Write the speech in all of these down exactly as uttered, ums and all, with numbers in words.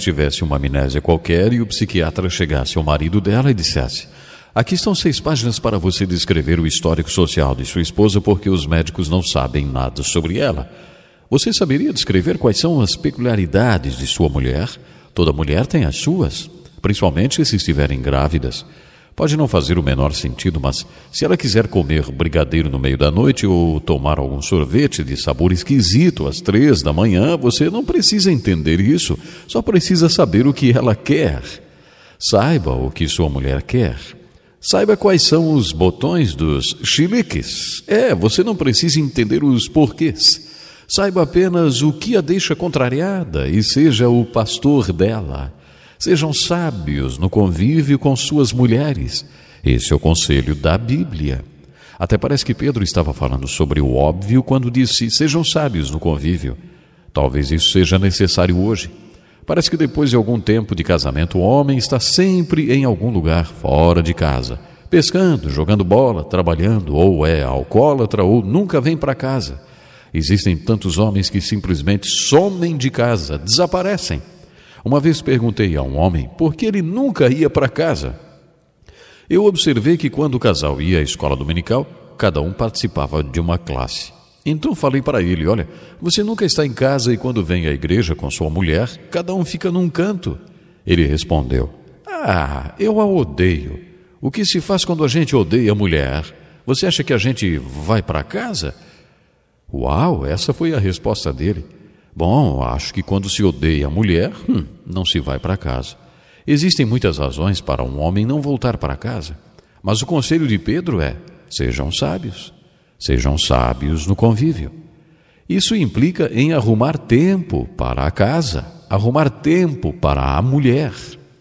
tivesse uma amnésia qualquer e o psiquiatra chegasse ao marido dela e dissesse: aqui estão seis páginas para você descrever o histórico social de sua esposa porque os médicos não sabem nada sobre ela. Você saberia descrever quais são as peculiaridades de sua mulher? Toda mulher tem as suas, principalmente se estiverem grávidas. Pode não fazer o menor sentido, mas se ela quiser comer brigadeiro no meio da noite ou tomar algum sorvete de sabor esquisito às três da manhã, você não precisa entender isso, só precisa saber o que ela quer. Saiba o que sua mulher quer. Saiba quais são os botões dos chiliques. É, você não precisa entender os porquês. Saiba apenas o que a deixa contrariada e seja o pastor dela. Sejam sábios no convívio com suas mulheres. Esse é o conselho da Bíblia. Até parece que Pedro estava falando sobre o óbvio quando disse: sejam sábios no convívio. Talvez isso seja necessário hoje. Parece que depois de algum tempo de casamento, o homem está sempre em algum lugar fora de casa, pescando, jogando bola, trabalhando, ou é alcoólatra ou nunca vem para casa. Existem tantos homens que simplesmente somem de casa, desaparecem. Uma vez perguntei a um homem por que ele nunca ia para casa. Eu observei que quando o casal ia à escola dominical, cada um participava de uma classe. Então falei para ele: olha, você nunca está em casa e quando vem à igreja com sua mulher, cada um fica num canto. Ele respondeu: ah, eu a odeio. O que se faz quando a gente odeia a mulher? Você acha que a gente vai para casa? Uau, essa foi a resposta dele. Bom, acho que quando se odeia a mulher, hum, não se vai para casa. Existem muitas razões para um homem não voltar para casa. Mas o conselho de Pedro é: sejam sábios. Sejam sábios no convívio. Isso implica em arrumar tempo para a casa, arrumar tempo para a mulher.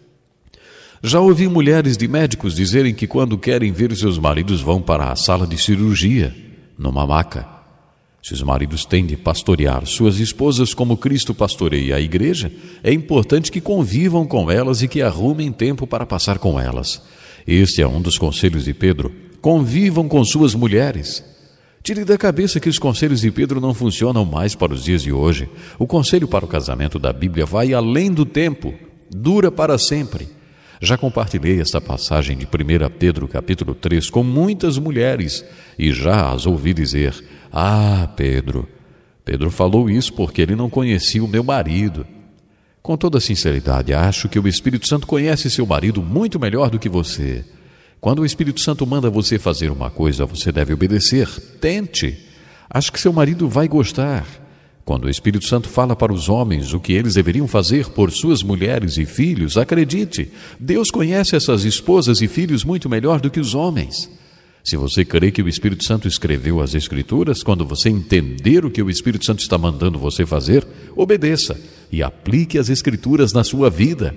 Já ouvi mulheres de médicos dizerem que quando querem ver seus maridos vão para a sala de cirurgia, numa maca. Se os maridos têm de pastorear suas esposas como Cristo pastoreia a igreja, é importante que convivam com elas e que arrumem tempo para passar com elas. Este é um dos conselhos de Pedro. Convivam com suas mulheres. Tire da cabeça que os conselhos de Pedro não funcionam mais para os dias de hoje. O conselho para o casamento da Bíblia vai além do tempo, dura para sempre. Já compartilhei esta passagem de primeira Pedro capítulo três com muitas mulheres e já as ouvi dizer: ah, Pedro, Pedro falou isso porque ele não conhecia o meu marido. Com toda sinceridade, acho que o Espírito Santo conhece seu marido muito melhor do que você. Quando o Espírito Santo manda você fazer uma coisa, você deve obedecer. Tente. Acho que seu marido vai gostar. Quando o Espírito Santo fala para os homens o que eles deveriam fazer por suas mulheres e filhos, acredite, Deus conhece essas esposas e filhos muito melhor do que os homens. Se você crê que o Espírito Santo escreveu as Escrituras, quando você entender o que o Espírito Santo está mandando você fazer, obedeça e aplique as Escrituras na sua vida.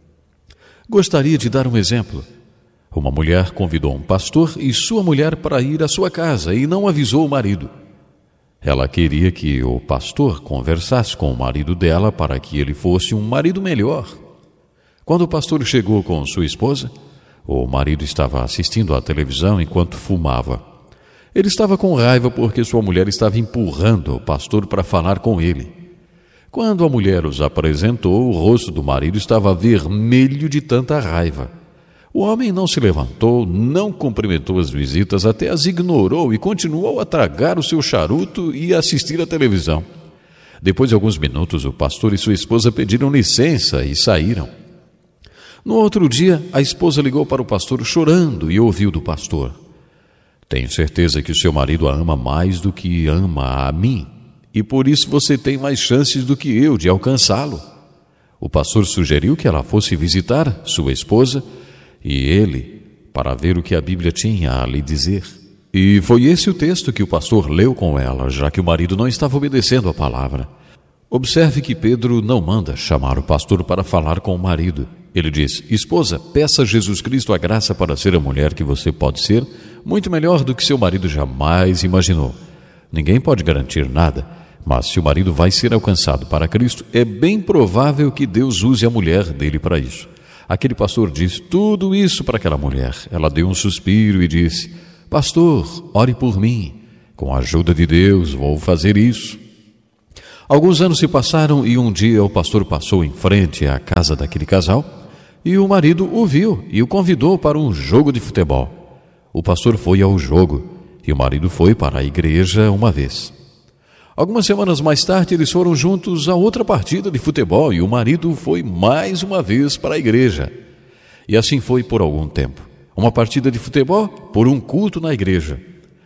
Gostaria de dar um exemplo. Uma mulher convidou um pastor e sua mulher para ir à sua casa e não avisou o marido. Ela queria que o pastor conversasse com o marido dela para que ele fosse um marido melhor. Quando o pastor chegou com sua esposa, o marido estava assistindo à televisão enquanto fumava. Ele estava com raiva porque sua mulher estava empurrando o pastor para falar com ele. Quando a mulher os apresentou, o rosto do marido estava vermelho de tanta raiva. O homem não se levantou, não cumprimentou as visitas, até as ignorou e continuou a tragar o seu charuto e a assistir à televisão. Depois de alguns minutos, o pastor e sua esposa pediram licença e saíram. No outro dia, a esposa ligou para o pastor chorando e ouviu do pastor: tenho certeza que o seu marido a ama mais do que ama a mim, e por isso você tem mais chances do que eu de alcançá-lo. O pastor sugeriu que ela fosse visitar sua esposa e ele, para ver o que a Bíblia tinha a lhe dizer. E foi esse o texto que o pastor leu com ela, já que o marido não estava obedecendo a palavra. Observe que Pedro não manda chamar o pastor para falar com o marido. Ele diz: esposa, peça a Jesus Cristo a graça para ser a mulher que você pode ser, muito melhor do que seu marido jamais imaginou. Ninguém pode garantir nada, mas se o marido vai ser alcançado para Cristo, é bem provável que Deus use a mulher dele para isso. Aquele pastor disse tudo isso para aquela mulher. Ela deu um suspiro e disse: pastor, ore por mim. Com a ajuda de Deus, vou fazer isso. Alguns anos se passaram e um dia o pastor passou em frente à casa daquele casal e o marido o viu e o convidou para um jogo de futebol. O pastor foi ao jogo e o marido foi para a igreja uma vez. Algumas semanas mais tarde eles foram juntos a outra partida de futebol e o marido foi mais uma vez para a igreja. E assim foi por algum tempo. Uma partida de futebol por um culto na igreja.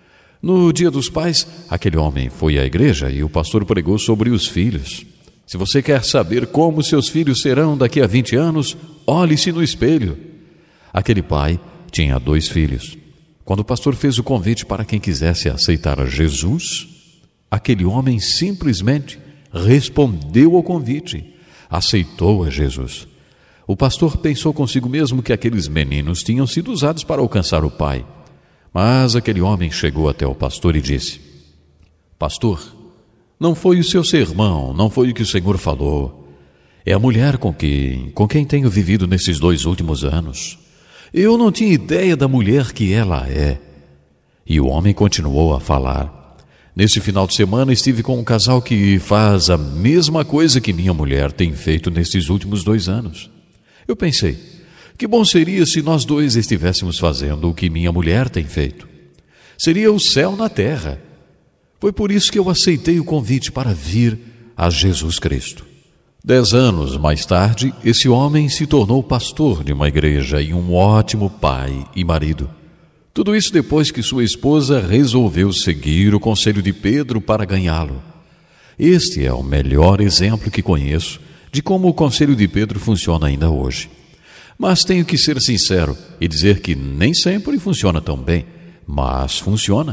No Dia dos Pais, aquele homem foi à igreja e o pastor pregou sobre os filhos. Se você quer saber como seus filhos serão daqui a vinte anos, olhe-se no espelho. Aquele pai tinha dois filhos. Quando o pastor fez o convite para quem quisesse aceitar a Jesus, aquele homem simplesmente respondeu ao convite, aceitou a Jesus. O pastor pensou consigo mesmo que aqueles meninos tinham sido usados para alcançar o pai. Mas aquele homem chegou até o pastor e disse: Pastor, não foi o seu sermão, não foi o que o Senhor falou. É a mulher com quem, com quem tenho vivido nesses dois últimos anos. Eu não tinha ideia da mulher que ela é. E o homem continuou a falar: Nesse final de semana estive com um casal que faz a mesma coisa que minha mulher tem feito nesses últimos dois anos. Eu pensei, que bom seria se nós dois estivéssemos fazendo o que minha mulher tem feito. Seria o céu na terra. Foi por isso que eu aceitei o convite para vir a Jesus Cristo. Dez anos mais tarde, esse homem se tornou pastor de uma igreja e um ótimo pai e marido. Tudo isso depois que sua esposa resolveu seguir o conselho de Pedro para ganhá-lo. Este é o melhor exemplo que conheço de como o conselho de Pedro funciona ainda hoje. Mas tenho que ser sincero e dizer que nem sempre funciona tão bem, mas funciona.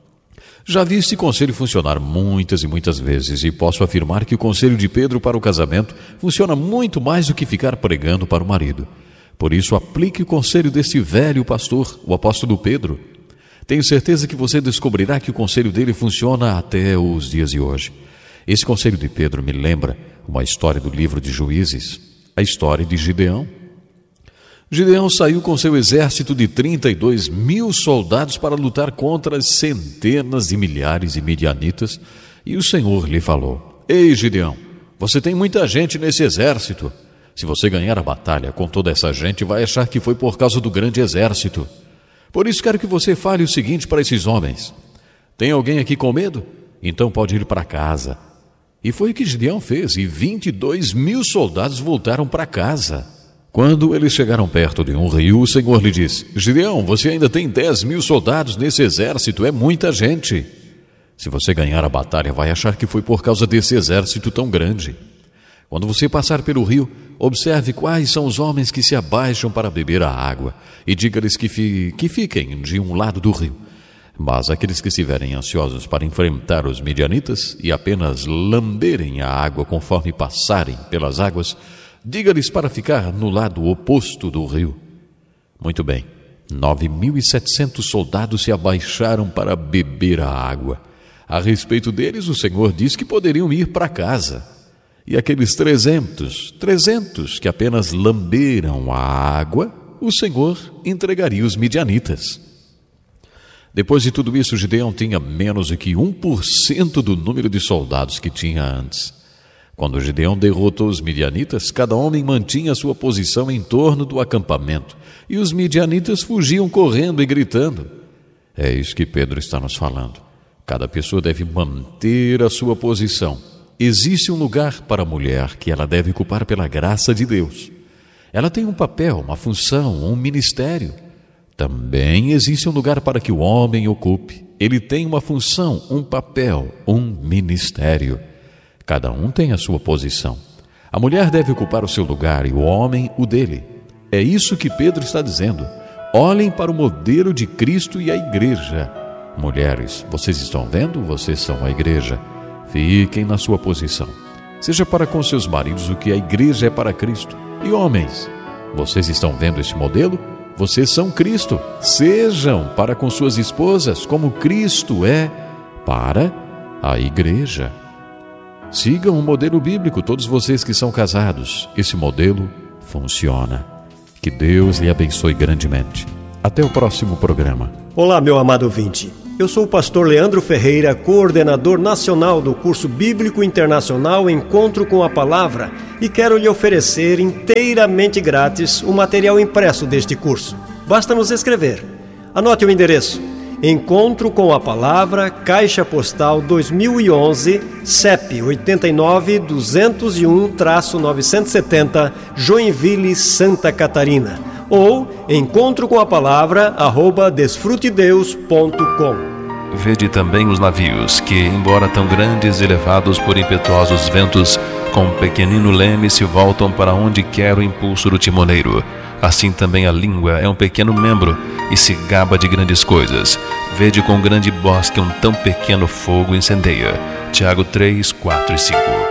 Já vi esse conselho funcionar muitas e muitas vezes e posso afirmar que o conselho de Pedro para o casamento funciona muito mais do que ficar pregando para o marido. Por isso, aplique o conselho desse velho pastor, o apóstolo Pedro. Tenho certeza que você descobrirá que o conselho dele funciona até os dias de hoje. Esse conselho de Pedro me lembra uma história do livro de Juízes, a história de Gideão. Gideão saiu com seu exército de trinta e dois mil soldados para lutar contra as centenas de milhares de midianitas, e o Senhor lhe falou: Ei, Gideão, você tem muita gente nesse exército. Se você ganhar a batalha com toda essa gente, vai achar que foi por causa do grande exército. Por isso quero que você fale o seguinte para esses homens: tem alguém aqui com medo? Então pode ir para casa. E foi o que Gideão fez, e vinte e dois mil soldados voltaram para casa. Quando eles chegaram perto de um rio, o Senhor lhe disse: Gideão, você ainda tem dez mil soldados nesse exército, é muita gente. Se você ganhar a batalha, vai achar que foi por causa desse exército tão grande. Quando você passar pelo rio, observe quais são os homens que se abaixam para beber a água, e diga-lhes que, fi, que fiquem de um lado do rio. Mas aqueles que estiverem ansiosos para enfrentar os midianitas e apenas lamberem a água conforme passarem pelas águas, diga-lhes para ficar no lado oposto do rio. Muito bem, nove mil e setecentos soldados se abaixaram para beber a água. A respeito deles, o Senhor disse que poderiam ir para casa. E aqueles trezentos, trezentos que apenas lamberam a água, o Senhor entregaria os midianitas. Depois de tudo isso, Gideão tinha menos do que um por cento do número de soldados que tinha antes. Quando Gideão derrotou os midianitas, cada homem mantinha sua posição em torno do acampamento, e os midianitas fugiam correndo e gritando. É isso que Pedro está nos falando. Cada pessoa deve manter a sua posição. Existe um lugar para a mulher que ela deve ocupar pela graça de Deus. Ela tem um papel, uma função, um ministério. Também existe um lugar para que o homem ocupe. Ele tem uma função, um papel, um ministério. Cada um tem a sua posição. A mulher deve ocupar o seu lugar e o homem o dele. É isso que Pedro está dizendo. Olhem para o modelo de Cristo e a igreja. Mulheres, vocês estão vendo? Vocês são a igreja. Fiquem na sua posição. Seja para com seus maridos o que a igreja é para Cristo. E homens, vocês estão vendo esse modelo? Vocês são Cristo. Sejam para com suas esposas como Cristo é para a igreja. Sigam o modelo bíblico, todos vocês que são casados. Esse modelo funciona. Que Deus lhe abençoe grandemente. Até o próximo programa. Olá, meu amado ouvinte. Eu sou o pastor Leandro Ferreira, coordenador nacional do curso bíblico internacional Encontro com a Palavra, e quero lhe oferecer inteiramente grátis o material impresso deste curso. Basta nos escrever. Anote o endereço: Encontro com a Palavra, Caixa Postal dois mil e onze, C E P oito nove, dois zero um, novecentos e setenta, Joinville, Santa Catarina. Ou encontro com a palavra arroba desfrutedeus ponto com. Vede também os navios, que, embora tão grandes e levados por impetuosos ventos, com pequenino leme se voltam para onde quer o impulso do timoneiro. Assim também a língua é um pequeno membro e se gaba de grandes coisas. Vede com grande bosque um tão pequeno fogo incendeia. Tiago três, quatro e cinco.